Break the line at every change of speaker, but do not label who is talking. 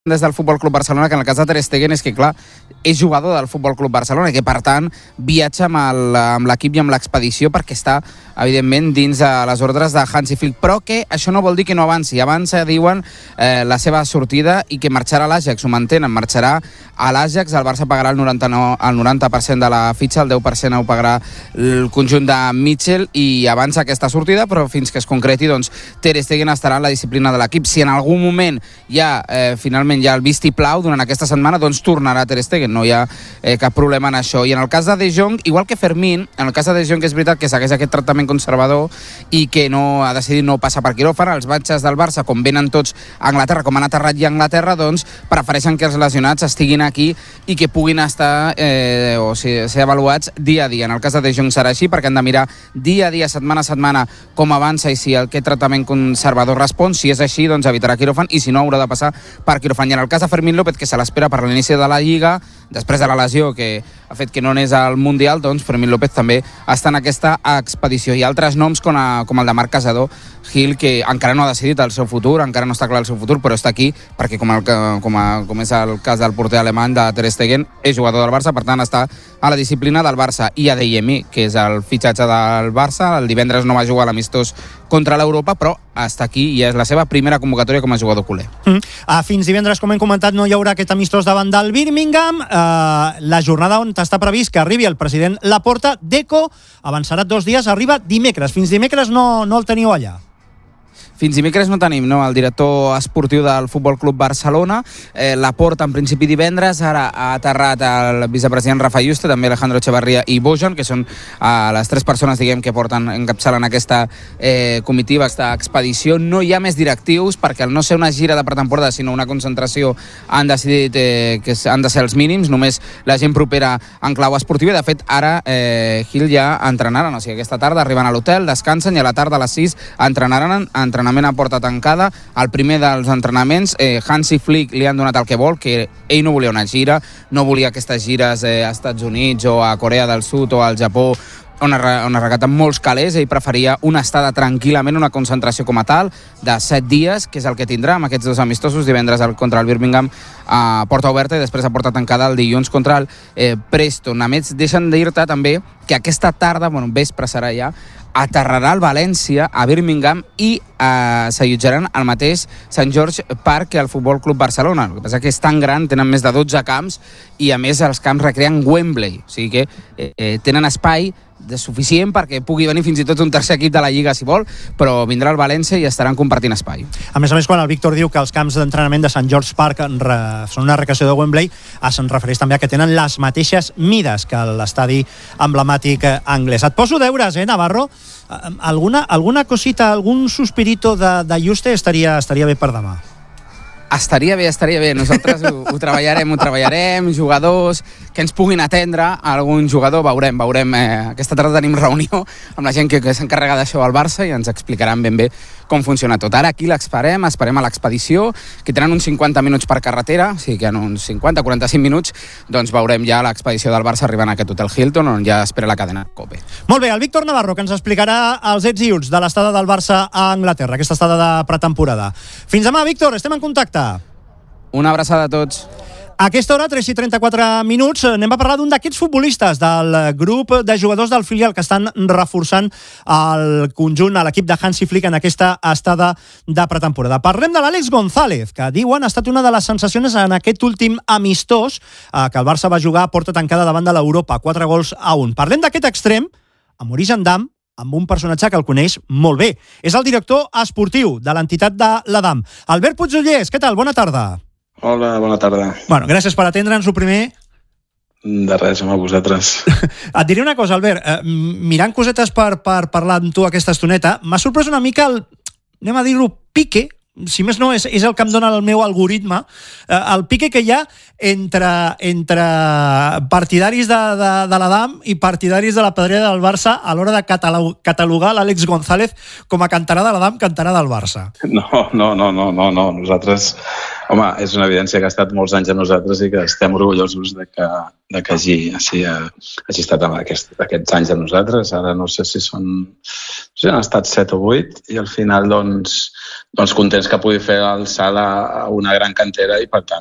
des del Futbol Club Barcelona, que en el cas de Ter Stegen és que, clar, és jugador del Futbol Club Barcelona i que, per tant, viatja amb l'equip i amb l'expedició perquè està, evidentment, dins de les ordres de Hansi Flick. Però que això no vol dir que no avanci. Avança, diuen, la seva sortida i que marxarà a l'Ajax. Ho mantenen, marxarà a l'Ajax. El Barça pagarà el 90% de la fitxa, el 10% ho pagarà el conjunt de Mitchell i avança aquesta sortida, però fins que es concreti, doncs, Ter Stegen estarà en la disciplina de l'equip. Si en algun moment finalment hi ha el vistiplau durant aquesta setmana, doncs tornarà Ter Stegen, no hi ha cap problema en això. I en el cas de De Jong, igual que Fermín, en el cas de De Jong, que és veritat que segueix aquest tractament conservador i que no ha decidit no passar per quiròfan, els batxes del Barça, com venen tots a Anglaterra, com han aterrat ja a Anglaterra, doncs prefereixen que els lesionats estiguin aquí i que puguin estar ser avaluats dia a dia. En el cas de De Jong serà així, perquè han de mirar dia a dia, setmana a setmana, com avança i si aquest tractament conservador respon. Si és així, doncs evitarà quiròfan, i si no, haurà de passar per quiròfan. I en el cas de Fermín López, que se l'espera per l'inici de la Lliga, després de la lesió que ha fet que no anés al Mundial, doncs Fermín López també està en aquesta expedició. Hi ha altres noms com el de Marc Casador, Gil, que encara no ha decidit el seu futur, encara no està clar el seu futur, però està aquí perquè, com és el cas del porter alemany de Ter Stegen, és jugador del Barça, per tant està a la disciplina del Barça. I Adeyemi, que és el fitxatge del Barça, el divendres no va jugar a l'amistós contra l'Europa, però està aquí i és la seva primera convocatòria com a jugador culer.
Fins divendres, com hem comentat, no hi haurà aquest amistós davant del Birmingham. La jornada on està previst que arribi el president Laporta, Deco avançarà 2 dies, arriba dimecres. Fins dimecres no el teniu allà.
Fins dimecres no tenim, no? El director esportiu del Futbol Club Barcelona, Laporta en principi divendres, ara ha aterrat el vicepresident Rafa Yuste, també Alejandro Echevarría i Bojan, que són les 3 persones, diguem, que encapçalen aquesta comitiva, aquesta expedició. No hi ha més directius, perquè al no ser una gira de pretemporada, sinó una concentració, han decidit que han de ser els mínims, només la gent propera en clau esportiva. De fet, ara Gil ja entrenaran, o sigui, aquesta tarda arriben a l'hotel, descansen i a la tarda a les 6 entrenaran a porta tancada. El primer dels entrenaments, Hansi Flick li han donat el que vol, que ell no volia una gira, no volia aquestes gires a Estats Units o a Corea del Sud o al Japó, on es regaten molts calés. Ell preferia una estada tranquil·lament, una concentració com a tal, de 7 dies, que és el que tindrà amb aquests 2 amistosos, divendres contra el Birmingham a porta oberta i després a porta tancada el dilluns contra el Preston. A més, deixen dir-te també que aquesta tarda, vespre serà ja, aterrarà al València, a Birmingham, i s'allotjaran al mateix Sant George Park que el Futbol Club Barcelona. El que passa que és tan gran, tenen més de 12 camps i a més els camps recreen Wembley, o sigui que tenen espai suficient perquè pugui venir fins i tot un tercer equip de la Lliga si vol, però vindrà al València i estaran compartint espai.
A més, quan el Víctor diu que els camps d'entrenament de Sant George Park són una recreació de Wembley, se'n refereix també a que tenen les mateixes mides que l'estadi emblemàtic anglès. Et poso deures, Navarro? Alguna cosita, algun sospirito de Yuste estaria bé per demà?
Estaria bé. Nosaltres ho treballarem, jugadors que ens puguin atendre, algun jugador, veurem. Aquesta tarda tenim reunió amb la gent que s'encarrega d'això al Barça i ens explicaran ben bé com funciona tot. Ara aquí esperem a l'expedició, que tenen uns 50 minuts per carretera, o sigui que en uns 50-45 minuts doncs veurem ja l'expedició del Barça arribant a aquest hotel Hilton, on ja espera la cadena COPE.
Molt bé, el Víctor Navarro, que ens explicarà els ets i uts de l'estada del Barça a Anglaterra, aquesta estada de pretemporada. Fins demà, Víctor, estem en contacte.
Una abraçada a tots.
A aquesta hora, 3:34 minuts, anem a parlar d'un d'aquests futbolistes del grup de jugadors del filial que estan reforçant el conjunt, a l'equip de Hansi Flick en aquesta estada de pretemporada. Parlem de l'Àlex González, que diuen ha estat una de les sensacions en aquest últim amistós que el Barça va jugar a porta tancada davant de l'Europa, 4-1. Parlem d'aquest extrem, amb origen d'Am, amb un personatge que el coneix molt bé. És el director esportiu de l'entitat de l'Adam. Albert Puigdollers, què tal? Bona tarda.
Hola, bona tarda.
Gràcies per atendre'ns, el primer.
De res, amb vosaltres.
Et diré una cosa, Albert. Mirant cosetes per parlar amb tu aquesta estoneta, m'ha sorprès una mica anem a dir-ho, pique, si més no és el que em dona el meu algoritme, el pique que hi ha entre partidaris de l'Adam i partidaris de la pedrera del Barça a l'hora de catalogar l'Àlex González com a cantarà de l'Adam, cantarà del Barça.
No. Nosaltres Home, és una evidència que ha estat molts anys amb nosaltres i que estem orgullosos de que hagi estat amb aquests anys amb nosaltres. Ara no sé si han estat 7 o 8 i al final doncs contents que pugui fer el salt a una gran cantera i per tant